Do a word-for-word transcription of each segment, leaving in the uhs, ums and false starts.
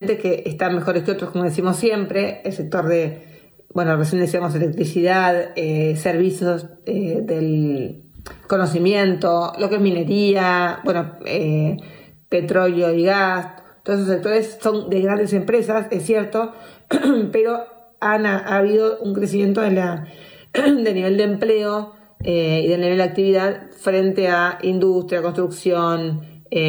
obviamente que están mejores que otros, como decimos siempre, el sector de, bueno, recién decíamos electricidad, eh, servicios eh, del conocimiento, lo que es minería, bueno, eh, petróleo y gas, todos esos sectores son de grandes empresas, es cierto, pero han, ha habido un crecimiento de la, de nivel de empleo eh, y del nivel de actividad frente a industria, construcción,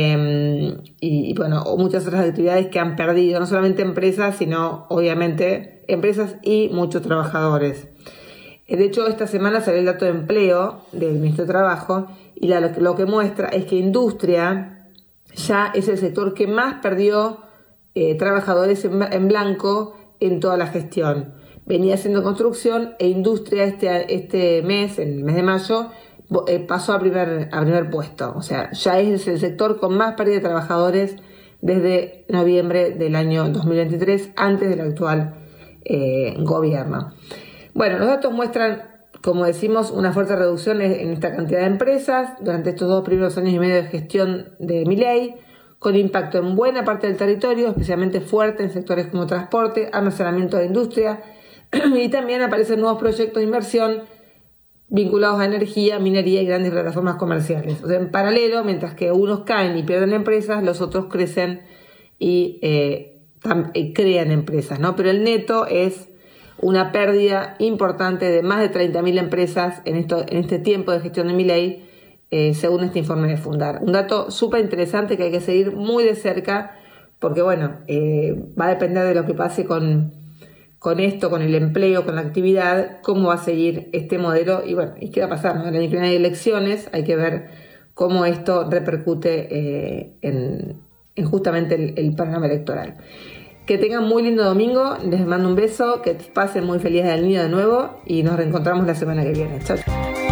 Eh, y, y bueno, muchas otras actividades que han perdido, no solamente empresas, sino obviamente empresas y muchos trabajadores. Eh, de hecho, esta semana salió el dato de empleo del Ministerio de Trabajo y la, lo, lo que muestra es que industria ya es el sector que más perdió eh, trabajadores en, en blanco en toda la gestión. Venía siendo construcción e industria este, este mes, en el mes de mayo, pasó a primer, a primer puesto. O sea, ya es el sector con más pérdida de trabajadores desde noviembre del año dos mil veintitrés, antes del actual eh, gobierno. Bueno, los datos muestran, como decimos, una fuerte reducción en esta cantidad de empresas durante estos dos primeros años y medio de gestión de Milei, con impacto en buena parte del territorio, especialmente fuerte en sectores como transporte, almacenamiento de industria, y también aparecen nuevos proyectos de inversión vinculados a energía, minería y grandes plataformas comerciales. O sea, en paralelo, mientras que unos caen y pierden empresas, los otros crecen y eh, tam- eh, crean empresas, ¿no? Pero el neto es una pérdida importante de más de treinta mil empresas en, esto, en este tiempo de gestión de Milei, eh, según este informe de Fundar. Un dato súper interesante que hay que seguir muy de cerca, porque bueno, eh, va a depender de lo que pase con... con esto, con el empleo, con la actividad, cómo va a seguir este modelo y bueno, y qué va a pasar, ¿no? El año que viene hay elecciones, hay que ver cómo esto repercute eh, en, en justamente el, el panorama electoral. Que tengan muy lindo domingo, les mando un beso, que pasen muy feliz del niño de nuevo y nos reencontramos la semana que viene. Chao.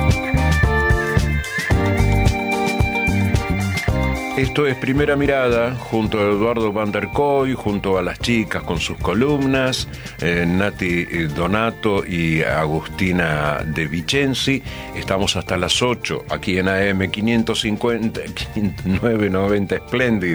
Esto es Primera Mirada, junto a Eduardo Van der Kooi, junto a las chicas con sus columnas, eh, Nati Donato y Agustina De Vicenzi. Estamos hasta las ocho, aquí en A M quinientos cincuenta, novecientos noventa Splendid.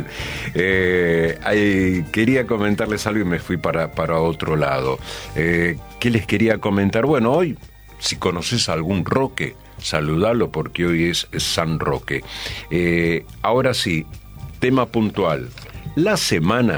Eh, ahí quería comentarles algo y me fui para, para otro lado. Eh, ¿Qué les quería comentar? Bueno, hoy, si conoces algún roque, saludalo porque hoy es San Roque. Eh, ahora sí, tema puntual. La semana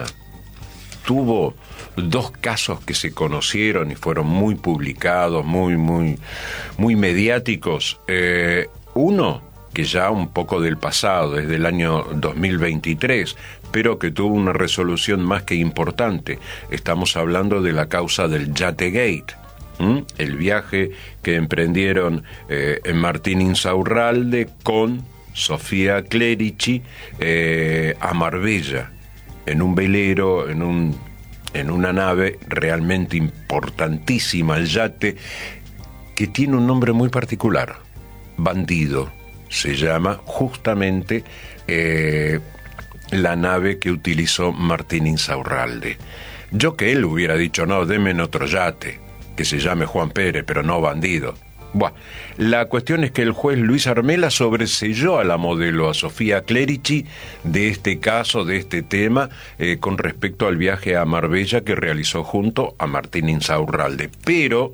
tuvo dos casos que se conocieron y fueron muy publicados, muy, muy, muy mediáticos. Eh, uno que ya un poco del pasado, es del año dos mil veintitrés, pero que tuvo una resolución más que importante. Estamos hablando de la causa del Yategate. ¿Mm? El viaje que emprendieron eh, en Martín Insaurralde con Sofía Clerici eh, a Marbella, en un velero, en, un, en una nave realmente importantísima, el yate, que tiene un nombre muy particular, Bandido, se llama justamente eh, la nave que utilizó Martín Insaurralde. Yo que él hubiera dicho, no, denme en otro yate, que se llame Juan Pérez, pero no Bandido. Buah. La cuestión es que el juez Luis Armela sobreseyó a la modelo, a Sofía Clerici, de este caso, de este tema, eh, con respecto al viaje a Marbella que realizó junto a Martín Insaurralde. Pero,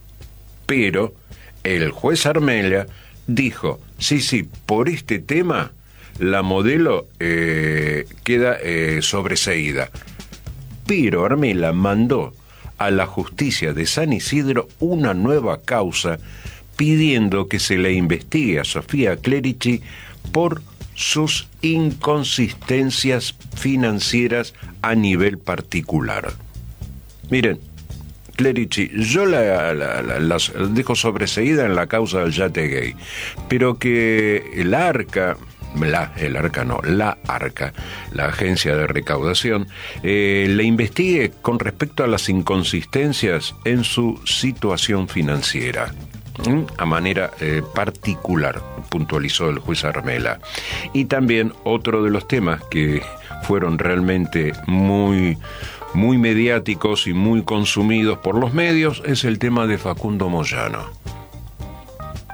pero, el juez Armela dijo, sí, sí, por este tema, la modelo eh, queda eh, sobreseída. Pero Armela mandó a la justicia de San Isidro una nueva causa pidiendo que se le investigue a Sofía Clerici por sus inconsistencias financieras a nivel particular. Miren, Clerici, yo la, la, la, la dejo sobreseída en la causa del Yategate, pero que el Arca... La, el Arca no, la Arca, la agencia de recaudación, eh, le investigue con respecto a las inconsistencias en su situación financiera, ¿Mm? a manera eh, particular, puntualizó el juez Armela. Y también otro de los temas que fueron realmente muy, muy mediáticos y muy consumidos por los medios es el tema de Facundo Moyano.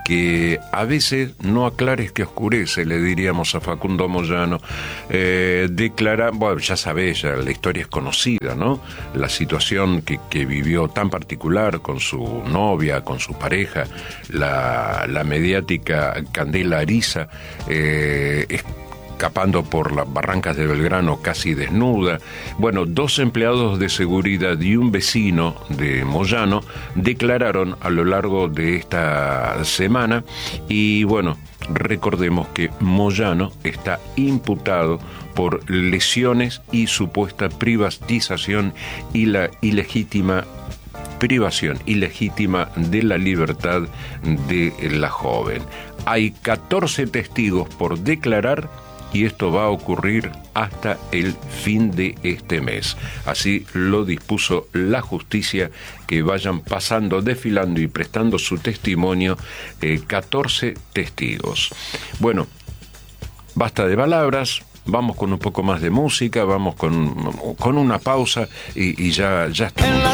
que a veces no aclares que oscurece, le diríamos a Facundo Moyano. Eh, declara, bueno, ya sabés, ya la historia es conocida, ¿no? La situación que, que vivió tan particular con su novia, con su pareja, la, la mediática Candela Ariza, eh, escapando por las barrancas de Belgrano casi desnuda. Bueno, dos empleados de seguridad y un vecino de Moyano declararon a lo largo de esta semana y bueno, recordemos que Moyano está imputado por lesiones y supuesta privatización y la ilegítima privación ilegítima de la libertad de la joven. Hay catorce testigos por declarar y esto va a ocurrir hasta el fin de este mes. Así lo dispuso la justicia, que vayan pasando, desfilando y prestando su testimonio eh, catorce testigos. Bueno, basta de palabras. Vamos con un poco más de música, vamos con, con una pausa y, y ya, ya estamos.